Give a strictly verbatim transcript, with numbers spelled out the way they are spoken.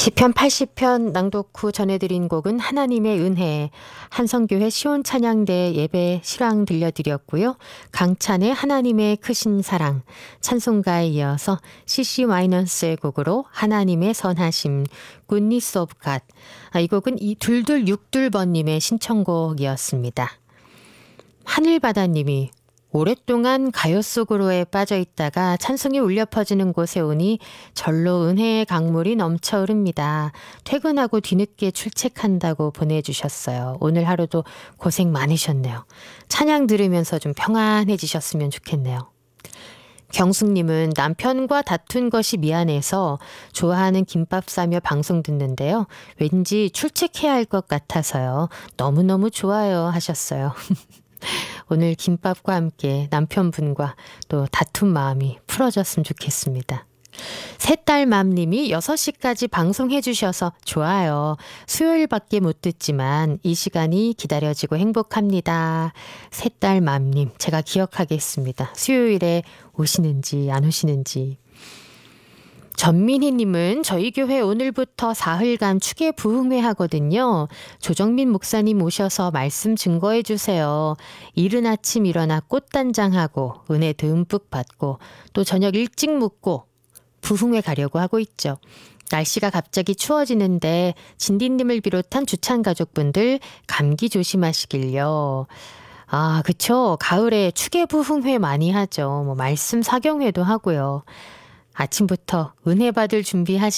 시편 팔십 편 낭독 후 전해드린 곡은 하나님의 은혜, 한성교회 시온찬양대 예배 실황 들려드렸고요. 강찬의 하나님의 크신 사랑, 찬송가에 이어서 씨씨 와이넌스의 곡으로 하나님의 선하심, Goodness of God. 아, 이 곡은 이 둘둘육둘번님의 신청곡이었습니다. 하늘바다님이 오랫동안 가요 속으로에 빠져 있다가 찬송이 울려 퍼지는 곳에 오니 절로 은혜의 강물이 넘쳐 흐릅니다. 퇴근하고 뒤늦게 출첵한다고 보내주셨어요. 오늘 하루도 고생 많으셨네요. 찬양 들으면서 좀 평안해지셨으면 좋겠네요. 경숙님은 남편과 다툰 것이 미안해서 좋아하는 김밥 싸며 방송 듣는데요. 왠지 출첵해야 할 것 같아서요. 너무너무 좋아요 하셨어요. 오늘 김밥과 함께 남편분과 또 다툰 마음이 풀어졌으면 좋겠습니다. 새딸맘님이 여섯 시까지 방송해 주셔서 좋아요. 수요일밖에 못 듣지만 이 시간이 기다려지고 행복합니다. 새딸맘님, 제가 기억하겠습니다. 수요일에 오시는지 안 오시는지. 전민희님은 저희 교회 오늘부터 사흘간 추계 부흥회 하거든요. 조정민 목사님 오셔서 말씀 증거해 주세요. 이른 아침 일어나 꽃단장하고 은혜 듬뿍 받고 또 저녁 일찍 묵고 부흥회 가려고 하고 있죠. 날씨가 갑자기 추워지는데 진디님을 비롯한 주찬 가족분들 감기 조심하시길요. 아, 그쵸. 가을에 추계 부흥회 많이 하죠. 뭐 말씀 사경회도 하고요. 아침부터 은혜 받을 준비하시